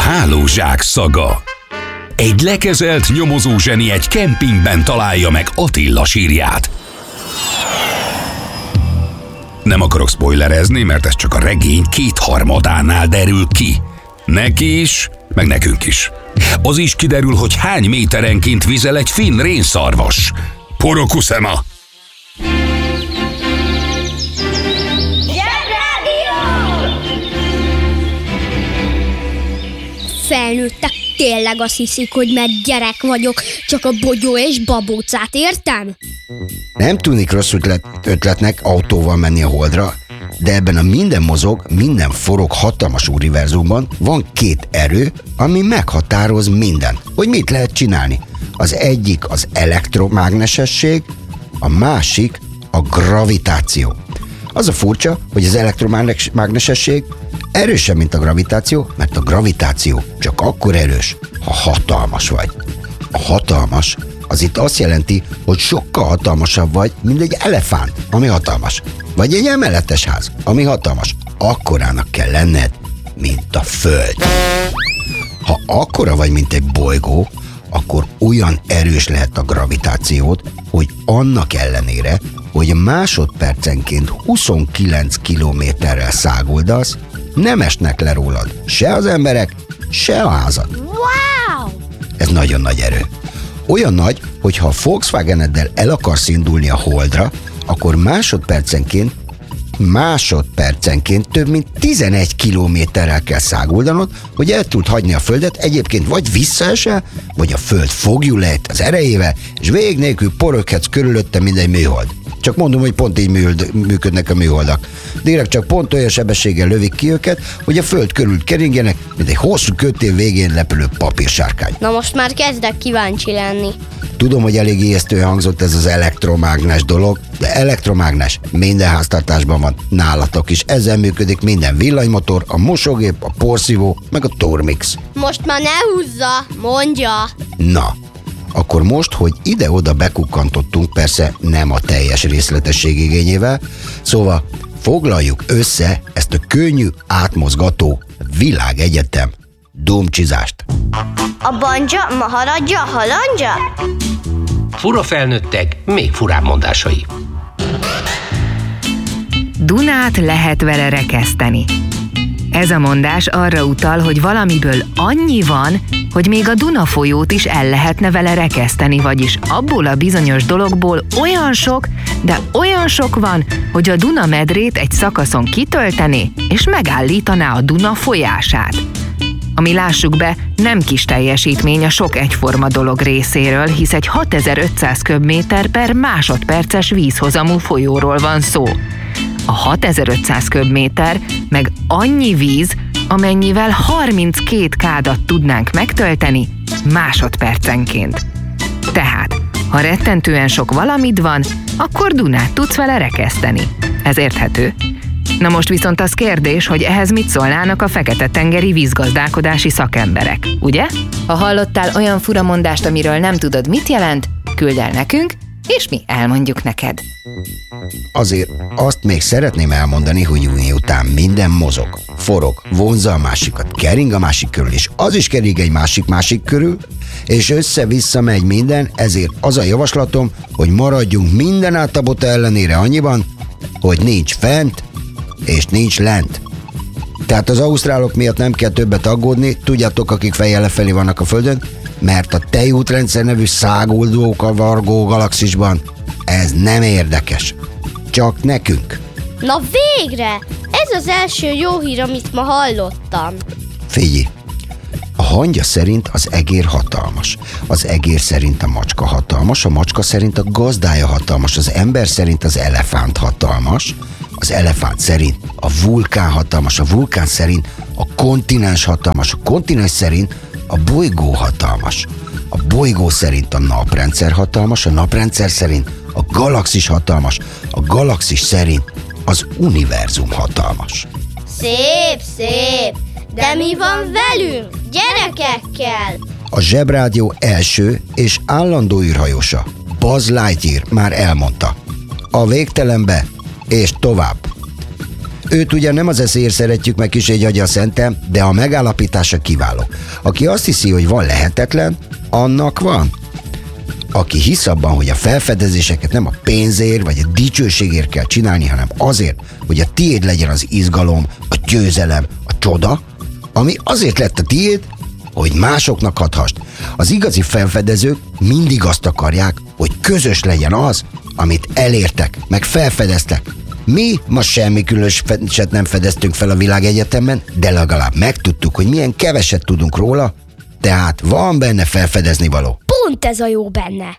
Hálózsák szaga. Egy lekezelt nyomozózseni egy kempingben találja meg Attila sírját. Nem akarok spoilerezni, mert ez csak a regény 2/3-ánál derül ki. Neki is, meg nekünk is. Az is kiderül, hogy hány méterenként vizel egy finn rénszarvas. Porokuszema! Felnőttek tényleg azt hiszik, hogy mert gyerek vagyok, csak a bogyó és babócát értem? Nem tűnik rossz ötletnek autóval menni a Holdra, de ebben a minden mozog, minden forog hatalmas univerzumban van két erő, ami meghatároz mindent, hogy mit lehet csinálni. Az egyik az elektromágnesesség, a másik a gravitáció. Az a furcsa, hogy az elektromágnesesség erősebb, mint a gravitáció, mert a gravitáció csak akkor erős, ha hatalmas vagy. A hatalmas az itt azt jelenti, hogy sokkal hatalmasabb vagy, mint egy elefánt, ami hatalmas. Vagy egy emeletes ház, ami hatalmas. Akkorának kell lenned, mint a Föld. Ha akkora vagy, mint egy bolygó, akkor olyan erős lehet a gravitációd, hogy annak ellenére, hogy másodpercenként 29 kilométerrel száguldasz, nem esnek le rólad se az emberek, se a házad. Wow! Ez nagyon nagy erő. Olyan nagy, hogy ha a Volkswageneddel el akarsz indulni a Holdra, akkor másodpercenként több mint 11 kilométerrel kell száguldanod, hogy el tud hagyni a Földet, egyébként vagy visszaesel, vagy a Föld fogjul lehet az erejével, és vég nélkül poröghetsz körülötte, mint egy műhold. Csak mondom, hogy pont így működnek a műholdak. Direkt csak pont olyan sebességgel lövik ki őket, hogy a Föld körül keringjenek, mint egy hosszú kötél végén lepülő papírsárkány. Na most már kezdek kíváncsi lenni. Tudom, hogy elég ijesztően hangzott ez az elektromágnes dolog, de elektromágnes minden háztartásban van, nálatok is. Ezzel működik minden villanymotor, a mosógép, a porszívó, meg a Turmix. Most már ne húzza, mondja. Na, akkor most, hogy ide-oda bekukkantottunk, persze nem a teljes részletesség igényével, szóval foglaljuk össze ezt a könnyű, átmozgató világegyetem dumcsizást. A banja, maharadja, halandja? Fura felnőttek, még furább mondásai. Dunát lehet vele rekeszteni. Ez a mondás arra utal, hogy valamiből annyi van, hogy még a Duna folyót is el lehetne vele rekeszteni, vagyis abból a bizonyos dologból olyan sok, de olyan sok van, hogy a Duna medrét egy szakaszon kitöltené, és megállítaná a Duna folyását. Ami lássuk be, nem kis teljesítmény a sok egyforma dolog részéről, hisz egy 6500 köbméter per másodperces vízhozamú folyóról van szó. A 6500 köbméter meg annyi víz, amennyivel 32 kádat tudnánk megtölteni másodpercenként. Tehát, ha rettentően sok valamid van, akkor Dunát tudsz vele rekeszteni. Ez érthető. Na most viszont az kérdés, hogy ehhez mit szólnának a fekete-tengeri vízgazdálkodási szakemberek, ugye? Ha hallottál olyan furamondást, amiről nem tudod, mit jelent, küldd el nekünk, és mi elmondjuk neked. Azért azt még szeretném elmondani, hogy miután minden mozog, forog, vonzza a másikat, kering a másik körül, és az is kering egy másik körül, és össze-vissza megy minden, ezért az a javaslatom, hogy maradjunk minden átabota ellenére annyiban, hogy nincs fent, és nincs lent. Tehát az ausztrálok miatt nem kell többet aggódni, tudjátok, akik fejjel lefelé vannak a Földön, mert a tejútrendszer nevű száguldó kavargó galaxisban ez nem érdekes. Csak nekünk. Na végre! Ez az első jó hír, amit ma hallottam. Figyelj! A hangya szerint az egér hatalmas, az egér szerint a macska hatalmas, a macska szerint a gazdája hatalmas, az ember szerint az elefánt hatalmas, az elefánt szerint a vulkán hatalmas, a vulkán szerint a kontinens hatalmas, a kontinens szerint a bolygó hatalmas, a bolygó szerint a naprendszer hatalmas, a naprendszer szerint a galaxis hatalmas, a galaxis szerint az univerzum hatalmas. Szép, szép! De mi van velünk, gyerekekkel? A Zsebrádió első és állandó űrhajósa, Buzz Lightyear már elmondta. A végtelenbe és tovább. Őt ugyan nem az eszéért szeretjük meg kis egy agya szentem, de a megállapítása kiváló. Aki azt hiszi, hogy van lehetetlen, annak van. Aki hisz abban, hogy a felfedezéseket nem a pénzért vagy a dicsőségért kell csinálni, hanem azért, hogy a tiéd legyen az izgalom, a győzelem, a csoda, ami azért lett a tiéd, hogy másoknak adhassd. Az igazi felfedezők mindig azt akarják, hogy közös legyen az, amit elértek, meg felfedeztek. Mi ma semmi különöset nem fedeztünk fel a világegyetemen, de legalább megtudtuk, hogy milyen keveset tudunk róla, tehát van benne felfedezni való. Pont ez a jó benne.